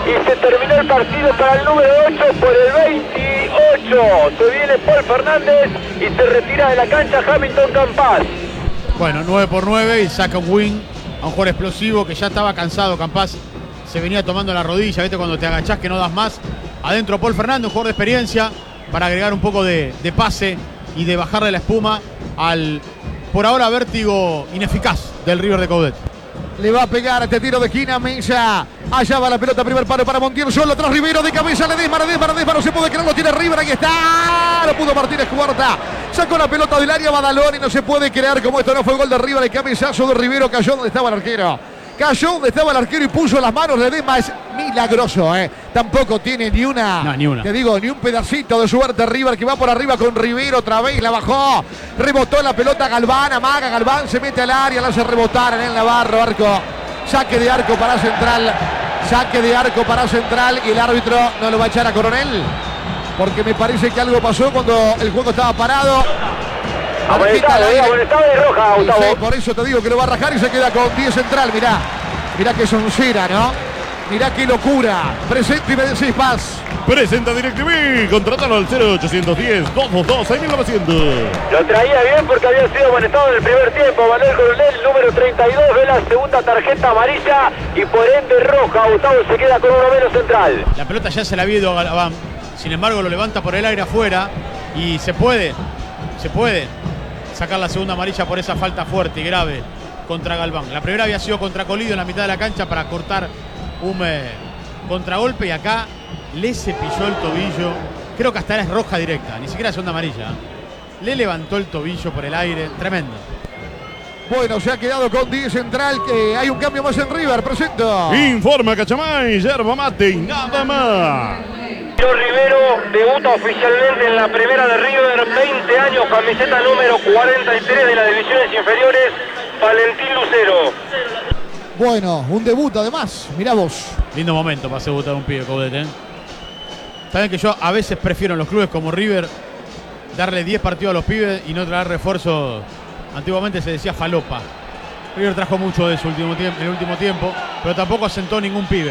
y se terminó el partido para el número 8 por el 28. Se viene Paul Fernández y se retira de la cancha Hamilton Campas. Bueno, 9-9 y saca un win a un jugador explosivo que ya estaba cansado. Campas se venía tomando la rodilla, ¿viste? Cuando te agachás que no das más. Adentro Paul Fernández, un jugador de experiencia, para agregar un poco de pase y de bajarle la espuma al, por ahora, vértigo ineficaz del River de Coudet. Le va a pegar este tiro de esquina Mesa. Allá va la pelota, primer palo para Montiel. Solo atrás Rivero de cabeza. Ledesma, no se puede creer, lo tiene River. Ahí está. Lo pudo Martínez Cuarta. Sacó la pelota del área Badalón y no se puede creer como esto no fue gol de River. El cabezazo de Rivero cayó donde estaba el arquero. Cayó donde estaba el arquero y puso las manos. Ledesma es milagroso, Tampoco tiene ni una. No, ni una. Te digo, ni un pedacito de suerte River, que va por arriba con Rivero otra vez. La bajó. Rebotó la pelota Galván. Amaga Galván. Se mete al área. La hace rebotar en el Navarro. Arco. Saque de arco para Central. Saque de arco para Central. Y el árbitro no lo va a echar a Coronel, porque me parece que algo pasó cuando el juego estaba parado. Amonestado y roja, Gustavo. Sí, por eso te digo que lo va a rajar y se queda con 10 Central. Mirá qué soncera, ¿no? Mirá qué locura. Presente y me decís más. Presenta DirecTV. Contrátalo al 0810-222-6900. Lo traía bien porque había sido amonestado en el primer tiempo. Manuel Coronel, número 32, ve la segunda tarjeta amarilla y por ende roja. Gustavo se queda con uno menos Central. La pelota ya se la había ido a Galván. Sin embargo, lo levanta por el aire afuera y se puede sacar la segunda amarilla por esa falta fuerte y grave contra Galván. La primera había sido contra Colidio en la mitad de la cancha para cortar un contragolpe y acá le cepilló el tobillo. Creo que hasta era roja directa, ni siquiera segunda amarilla. Le levantó el tobillo por el aire, tremendo. Bueno, se ha quedado con 10 Central, que hay un cambio más en River. Presento. Informa Cachamay, yerba mate y nada más. Rivero debuta oficialmente en la primera de River, 20 años, camiseta número 43 de las divisiones inferiores, Valentín Lucero. Bueno, un debut además, mirá vos. Lindo momento para hacer debutar un pibe, Coudet, Saben que yo a veces prefiero en los clubes como River darle 10 partidos a los pibes y no traer refuerzos. Antiguamente se decía falopa. River trajo mucho de eso en el último tiempo, pero tampoco asentó ningún pibe.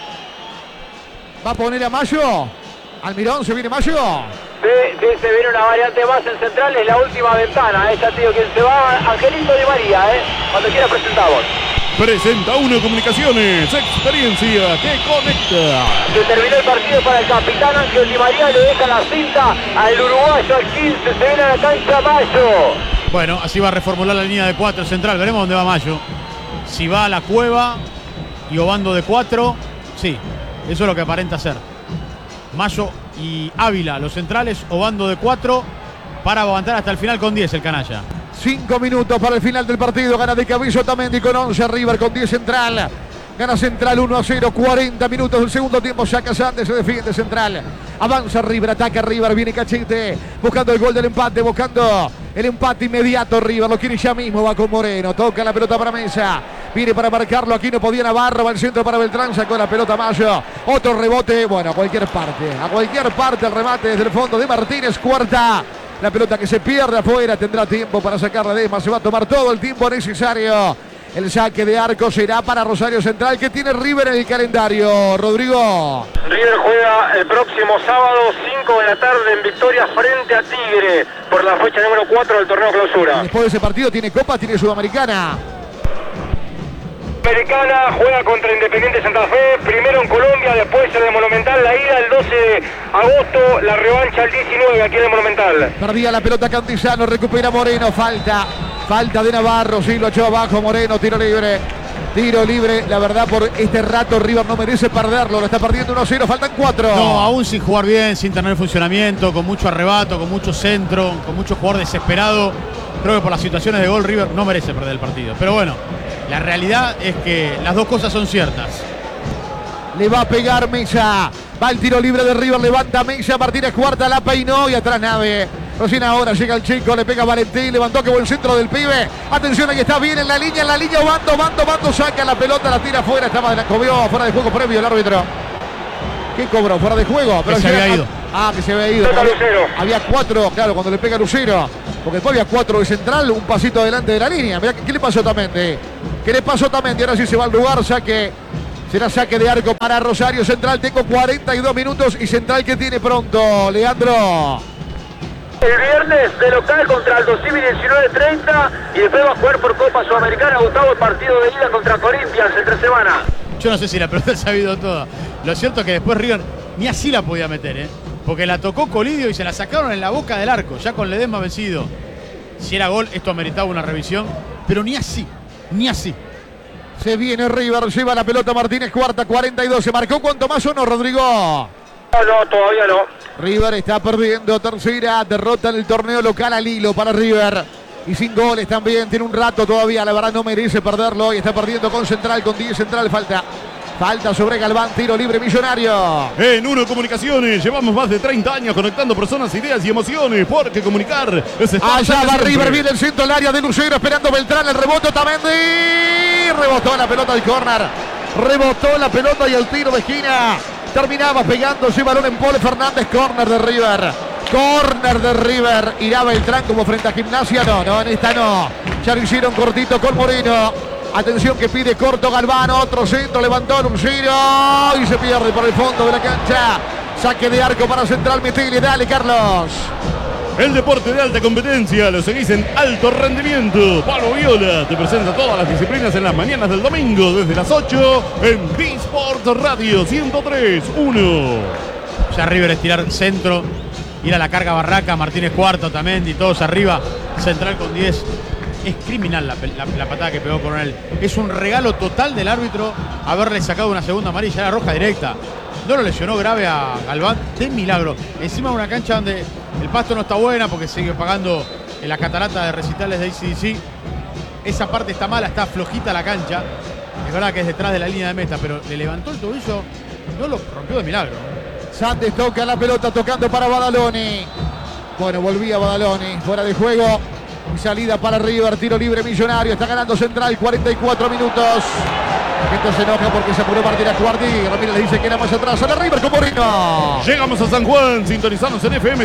Va a poner a Mayo. Almirón, se viene Mayo. Sí, se viene una variante más en Central, es la última ventana. Ya te digo quién se va, Angelito Di María, Cuando quiera presentamos. Presenta Uno Comunicaciones, experiencia que conecta. Se terminó el partido para el capitán Ángel Di María, le deja la cinta al uruguayo al 15, se viene a la cancha Mayo. Bueno, así va a reformular la línea de 4 Central, veremos dónde va Mayo. Si va a la Cueva y Obando de 4, sí, eso es lo que aparenta ser. Mayo y Ávila, los centrales, Obando de 4, para aguantar hasta el final con 10 el canalla. 5 minutos para el final del partido. Gana de Cabello Tamendi con 11 River con 10 Central. Gana Central 1-0, 40 minutos del segundo tiempo. Saca Sandes, se defiende Central. Avanza River, ataca River, viene Cachete. Buscando el gol del empate, buscando el empate inmediato River. Lo quiere ya mismo, va con Moreno. Toca la pelota para Mesa. Viene para marcarlo, aquí no podía Navarro. Va al centro para Beltrán, sacó la pelota Mayo. Otro rebote, bueno, a cualquier parte el remate desde el fondo de Martínez Cuarta. La pelota que se pierde afuera, tendrá tiempo para sacarla de Ledesma. Se va a tomar todo el tiempo necesario. El saque de arco será para Rosario Central, que tiene River en el calendario. Rodrigo. River juega el próximo sábado 5 de la tarde en Victoria frente a Tigre por la fecha número 4 del torneo clausura. Y después de ese partido tiene Copa, tiene Sudamericana. Sudamericana juega contra Independiente Santa Fe, primero en Colombia, después en el Monumental, la ida el 12 de agosto, la revancha el 19 aquí en el Monumental. Perdía la pelota Cantizano, recupera Moreno, falta de Navarro, sí, lo echó abajo Moreno, tiro libre, la verdad por este rato River no merece perderlo, lo está perdiendo 1-0, faltan 4. No, aún sin jugar bien, sin tener funcionamiento, con mucho arrebato, con mucho centro, con mucho jugador desesperado. Creo que por las situaciones de gol River no merece perder el partido, pero bueno. La realidad es que las dos cosas son ciertas. Le va a pegar Mesa. Va el tiro libre de River. Levanta Mesa. Martínez Cuarta la peinó y atrás Nave. Recién ahora llega el chico. Le pega Valentín. Levantó, qué buen centro del pibe. Atención, aquí está bien en la línea. Bando. Saca la pelota. La tira afuera. Estaba cobró fuera de juego previo el árbitro. ¿Qué cobró? Fuera de juego. Pero que se había ido. Que se había ido. Había 4, claro, cuando le pega Lucero. Porque después había 4 de Central. Un pasito adelante de la línea. Mirá, ¿qué le pasó también? ¿Qué le pasó también? Y ahora sí se va al lugar. Saque Será saque de arco para Rosario Central. Tengo 42 minutos y Central que tiene pronto, Leandro. El viernes de local contra Aldo Civi 19:30 y después va a jugar por Copa Sudamericana, Gustavo, el partido de ida contra Corinthians entre semana. Yo no sé si la pelota se ha ido toda. Lo cierto es que después River ni así la podía meter, porque la tocó Colidio y se la sacaron en la boca del arco, ya con Ledesma vencido. Si era gol, esto ameritaba una revisión, pero ni así, ni así. Se viene River, lleva la pelota Martínez Cuarta, 42. ¿Se marcó cuánto más o no, Rodrigo? No, todavía no. River está perdiendo, tercera derrota en el torneo local al hilo para River. Y sin goles también, tiene un rato todavía, la verdad no merece perderlo. Y está perdiendo con Central, con 10 Central, falta sobre Galván, tiro libre Millonario. En Uno Comunicaciones llevamos más de 30 años conectando personas, ideas y emociones, porque comunicar es estar. Allá va siempre. River, viene el centro del área de Lucero, esperando Beltrán, el rebote Otamendi. Rebotó la pelota del córner. Rebotó la pelota y el tiro de esquina. Terminaba pegándose balón en Paul Fernández, córner de River. Córner de River. Irá Beltrán como frente a Gimnasia. No, en esta no. Ya lo hicieron cortito con Moreno. Atención que pide corto Galván. Otro centro, levantó Lucero y se pierde por el fondo de la cancha. Saque de arco para Central, metele, dale Carlos. El deporte de alta competencia lo seguís en Alto Rendimiento. Pablo Viola te presenta todas las disciplinas en las mañanas del domingo desde las 8 en B-Sport Radio 103.1. Ya River estirar centro, ir a la carga Barraca, Martínez Cuarto, Tamendi, todos arriba. Central con 10. Es criminal la patada que pegó Coronel. Es un regalo total del árbitro haberle sacado una segunda amarilla, la roja directa. No lo lesionó grave a Galván, de milagro. Encima de una cancha donde el pasto no está buena porque sigue pagando en la catarata de recitales de AC/DC. Esa parte está mala, está flojita la cancha. Es verdad que es detrás de la línea de meta, pero le levantó el tobillo, no lo rompió de milagro. Sandes toca la pelota, tocando para Badaloni. Bueno, volvía Badaloni, fuera de juego. Y salida para River, tiro libre Millonario. Está ganando Central, 44 minutos. La gente se enoja porque se apuró Martínez Cuarta y Ramírez le dice que era más atrás. A la River con Moreno. Llegamos a San Juan, sintonizanos en FM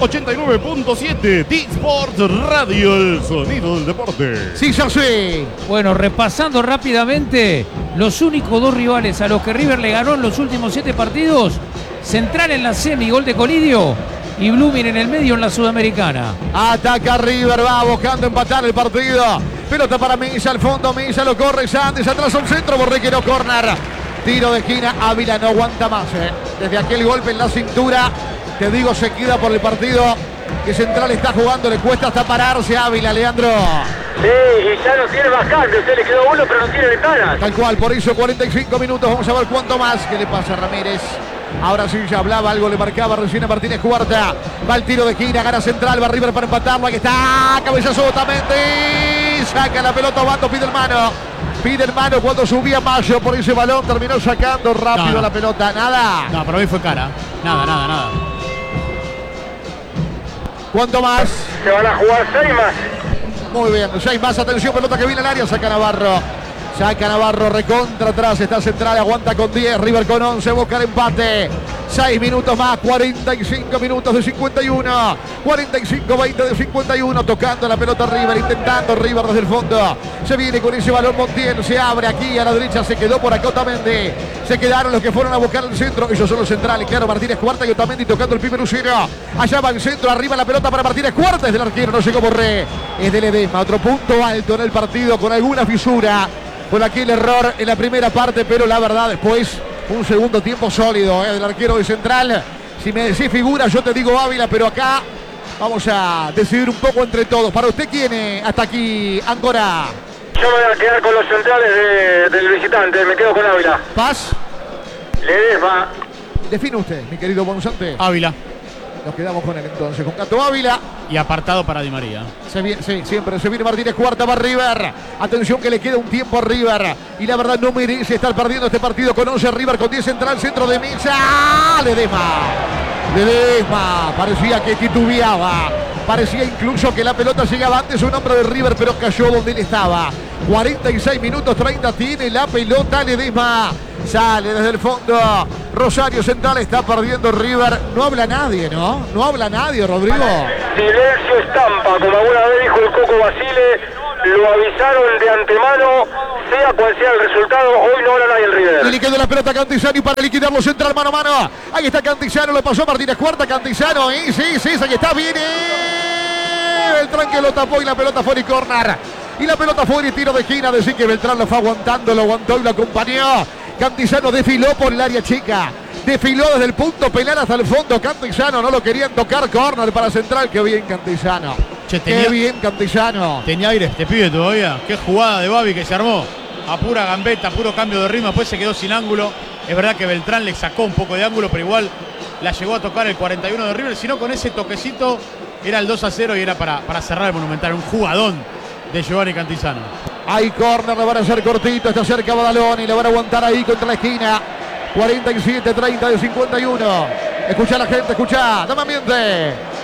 189.7. T-Sport Radio, el sonido del deporte. Sí, ya sé. Bueno, repasando rápidamente los únicos dos rivales a los que River le ganó en los últimos 7 partidos. Central en la semi, gol de Colidio. Y Blooming en el medio en la Sudamericana. Ataca River, va buscando empatar el partido. Pelota para Milla al fondo, Milla lo corre Sandes, atrás un centro, Borriquero, córner. Tiro de esquina, Ávila no aguanta más. Desde aquel golpe en la cintura, te digo, se queda por el partido que Central está jugando, le cuesta hasta pararse a Ávila, Leandro. Sí, y ya no tiene más cambio, se le quedó uno pero no tiene ventanas. Tal cual, por eso 45 minutos, vamos a ver cuánto más. ¿Qué le pasa a Ramírez? Ahora sí ya hablaba, algo le marcaba recién a Martínez Cuarta. Va el tiro de esquina, gana Central, va River para empatarlo. Aquí está, cabezazo Otamendi. Saca la pelota, Bando, pide el mano. Pide el mano cuando subía Mayo por ese balón. Terminó sacando rápido la pelota. Nada. No, pero hoy fue cara. Nada. ¿Cuánto más? Se van a jugar 6 más. Muy bien, 6 más. Atención, pelota que viene al área. Saca Navarro. Saca Navarro, recontra atrás, está Central, aguanta con 10, River con 11, busca el empate. 6 minutos más, 45 minutos de 51. 45-20 de 51, tocando la pelota River, intentando River desde el fondo. Se viene con ese balón Montiel, se abre aquí a la derecha, se quedó por acá Otamendi. Se quedaron los que fueron a buscar el centro, ellos son los centrales, claro, Martínez Cuarta y Otamendi tocando el primer Lucero. Allá va el centro, arriba la pelota para Martínez Cuarta, es del arquero, no llegó Borré. Es de Ledesma, otro punto alto en el partido con alguna fisura. Por aquí el error en la primera parte, pero la verdad después un segundo tiempo sólido del arquero de Central. Si me decís figura, yo te digo Ávila, pero acá vamos a decidir un poco entre todos. Para usted, ¿quién hasta aquí, Áncora? Yo me voy a quedar con los centrales del visitante, me quedo con Ávila. Paz. Ledesma. Define usted, mi querido Bonzante. Ávila. Nos quedamos con él entonces, con Cato Ávila. Y apartado para Di María. Siempre se viene Martínez Cuarta, va River. Atención que le queda un tiempo a River. Y la verdad no merece estar perdiendo este partido con 11 River, con 10 Central, centro de Milla. Ledesma. Parecía que titubeaba. Parecía incluso que la pelota llegaba antes un hombre de River, pero cayó donde él estaba. 46 minutos 30 tiene la pelota Ledesma. Sale desde el fondo. Rosario Central, está perdiendo River. No habla nadie, ¿no? No habla nadie, Rodrigo. Silencio estampa, como alguna vez dijo el Coco Basile. Lo avisaron de antemano. sea cual sea el resultado, hoy no gana nadie el River. Y le quedó la pelota a Cantizano y para liquidarlo central mano a mano. Ahí está Cantizano, lo pasó Martínez Cuarta, Cantizano. Y sí, ahí está, viene Beltrán que lo tapó y la pelota fue y córner. Y la pelota fue y tiro de esquina, decir que Beltrán lo fue aguantando, lo aguantó y lo acompañó. Cantizano desfiló por el área chica. Desfiló desde el punto penal hasta el fondo. Cantizano no lo querían tocar. Córner para Central. Qué bien Cantizano. Che, Qué bien Cantizano. Tenía aire este pibe todavía. Qué jugada de Babi que se armó. A pura gambeta, puro cambio de ritmo. Después se quedó sin ángulo. Es verdad que Beltrán le sacó un poco de ángulo, pero igual la llegó a tocar el 41 de River. Si no, con ese toquecito era el 2-0 y era para cerrar el Monumental. Un jugadón de Giovanni Cantizano. Hay córner, le van a hacer cortito. Está cerca Badaloni y le van a aguantar ahí contra la esquina. 47-30 de 51. Escucha a la gente, escucha. Dame ambiente.